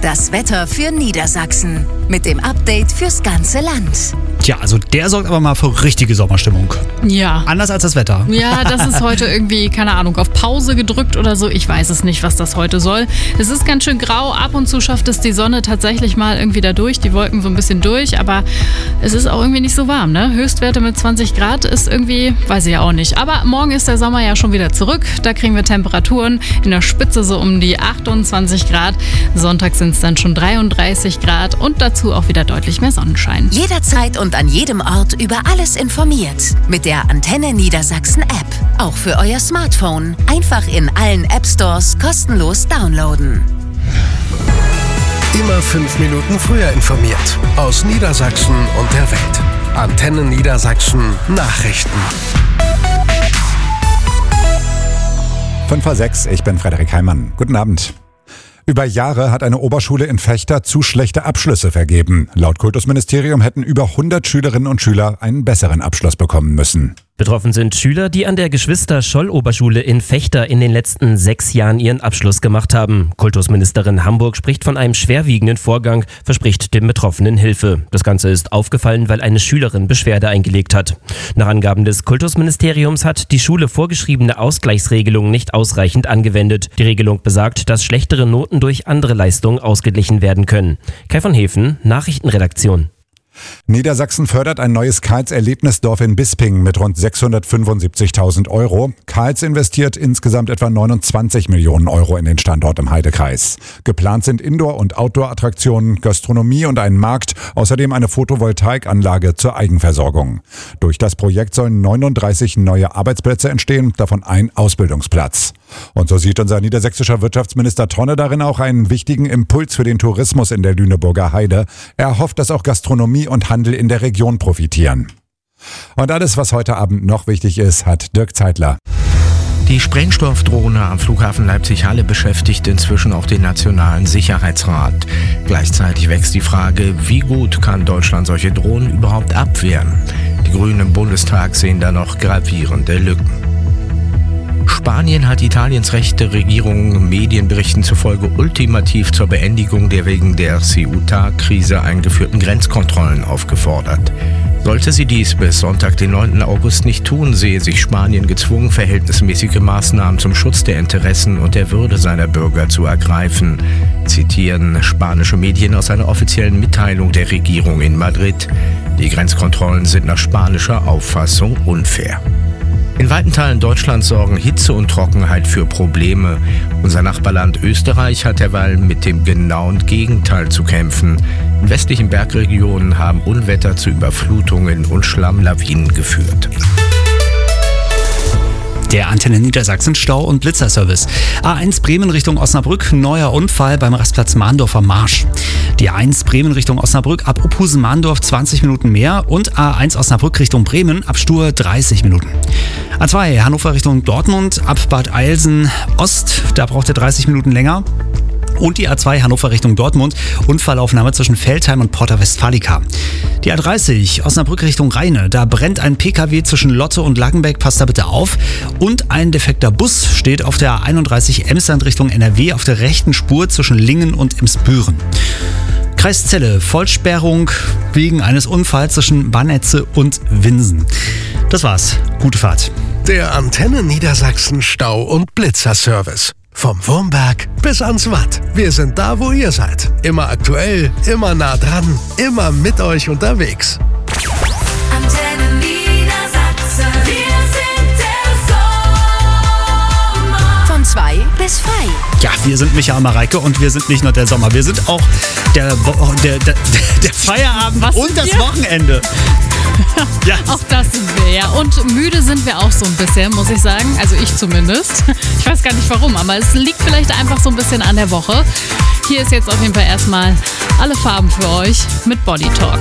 Das Wetter für Niedersachsen mit dem Update fürs ganze Land. Tja, also der sorgt aber mal für richtige Sommerstimmung. Ja. Anders als das Wetter. Ja, das ist heute irgendwie, keine Ahnung, auf Pause gedrückt oder so. Ich weiß es nicht, was das heute soll. Es ist ganz schön grau. Ab und zu schafft es die Sonne tatsächlich mal irgendwie da durch, die Wolken so ein bisschen durch. Aber es ist auch irgendwie nicht so warm, ne? Höchstwerte mit 20 Grad ist irgendwie, weiß ich ja auch nicht. Aber morgen ist der Sommer ja schon wieder zurück. Da kriegen wir Temperaturen in der Spitze so um die 28 Grad. Sonntag sind es dann schon 33 Grad und dazu auch wieder deutlich mehr Sonnenschein. Jederzeit und an jedem Ort über alles informiert. Mit der Antenne Niedersachsen App. Auch für euer Smartphone. Einfach in allen App Stores kostenlos downloaden. Immer 5 Minuten früher informiert. Aus Niedersachsen und der Welt. Antenne Niedersachsen Nachrichten. 5:06, ich bin Frederik Heimann. Guten Abend. Über Jahre hat eine Oberschule in Vechta zu schlechte Abschlüsse vergeben. Laut Kultusministerium hätten über 100 Schülerinnen und Schüler einen besseren Abschluss bekommen müssen. Betroffen sind Schüler, die an der Geschwister-Scholl-Oberschule in Vechta in den letzten 6 Jahren ihren Abschluss gemacht haben. Kultusministerin Hamburg spricht von einem schwerwiegenden Vorgang, verspricht den Betroffenen Hilfe. Das Ganze ist aufgefallen, weil eine Schülerin Beschwerde eingelegt hat. Nach Angaben des Kultusministeriums hat die Schule vorgeschriebene Ausgleichsregelungen nicht ausreichend angewendet. Die Regelung besagt, dass schlechtere Noten durch andere Leistungen ausgeglichen werden können. Kai von Hefen, Nachrichtenredaktion. Niedersachsen fördert ein neues Karls-Erlebnisdorf in Bisping mit rund 675.000 Euro. Karls investiert insgesamt etwa 29 Millionen Euro in den Standort im Heidekreis. Geplant sind Indoor- und Outdoor-Attraktionen, Gastronomie und ein Markt, außerdem eine Photovoltaikanlage zur Eigenversorgung. Durch das Projekt sollen 39 neue Arbeitsplätze entstehen, davon ein Ausbildungsplatz. Und so sieht unser niedersächsischer Wirtschaftsminister Tonne darin auch einen wichtigen Impuls für den Tourismus in der Lüneburger Heide. Er hofft, dass auch Gastronomie und Handel in der Region profitieren. Und alles, was heute Abend noch wichtig ist, hat Dirk Zeitler. Die Sprengstoffdrohne am Flughafen Leipzig-Halle beschäftigt inzwischen auch den Nationalen Sicherheitsrat. Gleichzeitig wächst die Frage, wie gut kann Deutschland solche Drohnen überhaupt abwehren? Die Grünen im Bundestag sehen da noch gravierende Lücken. Spanien hat Italiens rechte Regierung Medienberichten zufolge ultimativ zur Beendigung der wegen der Ceuta-Krise eingeführten Grenzkontrollen aufgefordert. Sollte sie dies bis Sonntag, den 9. August nicht tun, sehe sich Spanien gezwungen, verhältnismäßige Maßnahmen zum Schutz der Interessen und der Würde seiner Bürger zu ergreifen, zitieren spanische Medien aus einer offiziellen Mitteilung der Regierung in Madrid. Die Grenzkontrollen sind nach spanischer Auffassung unfair. In weiten Teilen Deutschlands sorgen Hitze und Trockenheit für Probleme. Unser Nachbarland Österreich hat derweil mit dem genauen Gegenteil zu kämpfen. In westlichen Bergregionen haben Unwetter zu Überflutungen und Schlammlawinen geführt. Der Antenne Niedersachsen Stau- und Blitzerservice. A1 Bremen Richtung Osnabrück, neuer Unfall beim Rastplatz Mahndorfer Marsch. Die A1 Bremen Richtung Osnabrück ab Uphusen-Mahndorf 20 Minuten mehr und A1 Osnabrück Richtung Bremen ab Stur 30 Minuten. A2 Hannover Richtung Dortmund ab Bad Eilsen Ost, da braucht ihr 30 Minuten länger. Und die A2 Hannover Richtung Dortmund, Unfallaufnahme zwischen Veltheim und Porta Westfalica. Die A30 Osnabrück Richtung Rheine, da brennt ein PKW zwischen Lotte und Langenbeck, passt da bitte auf. Und ein defekter Bus steht auf der A31 Emsland Richtung NRW auf der rechten Spur zwischen Lingen und Emsbüren. Kreis Celle, Vollsperrung wegen eines Unfalls zwischen Bannetze und Winsen. Das war's. Gute Fahrt. Der Antenne Niedersachsen Stau- und Blitzerservice. Vom Wurmberg bis ans Watt. Wir sind da, wo ihr seid. Immer aktuell, immer nah dran, immer mit euch unterwegs. Antenne Niedersachsen. Wir sind der Sommer. Von 2 bis frei. Ja, wir sind Micha und Mareike und wir sind nicht nur der Sommer, wir sind auch der Feierabend Was und sind das wir? Wochenende. Ja. Auch das sind wir, ja. Und müde sind wir auch so ein bisschen, muss ich sagen. Also ich zumindest. Ich weiß gar nicht warum, aber es liegt vielleicht einfach so ein bisschen an der Woche. Hier ist jetzt auf jeden Fall erstmal alle Farben für euch mit Body Talk.